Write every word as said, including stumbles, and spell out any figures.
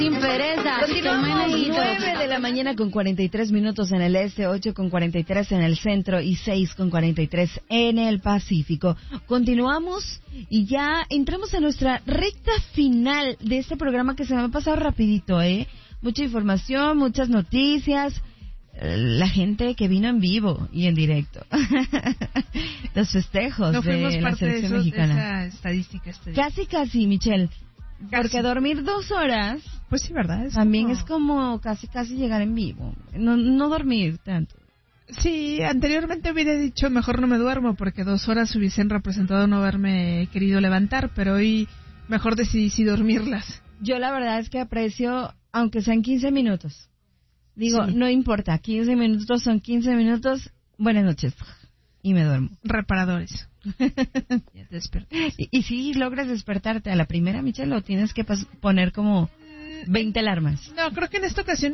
Sin pereza. Continuamos nueve de la mañana con cuarenta y tres minutos en el este, ocho con cuarenta y tres en el centro y seis con cuarenta y tres en el Pacífico. Continuamos y ya entramos a nuestra recta final de este programa que se me ha pasado rapidito, ¿eh? Mucha información, muchas noticias, la gente que vino en vivo y en directo. Los festejos no de la selección de eso, mexicana. De esa estadística, estadística. Casi, casi, Michelle. Casi. Porque dormir dos horas... Pues sí, ¿verdad? Es también como... es como casi, casi llegar en vivo. No, no dormir tanto. Sí, anteriormente hubiera dicho mejor no me duermo porque dos horas hubiesen representado no haberme querido levantar, pero hoy mejor decidí sí dormirlas. Yo la verdad es que aprecio, aunque sean quince minutos. Digo, sí. No importa, quince minutos son quince minutos, buenas noches. Y me duermo. Reparadores. Ya te despertas. ¿Y, y si logras despertarte a la primera, Michelle, o tienes que pas- poner como veinte alarmas? No, creo que en esta ocasión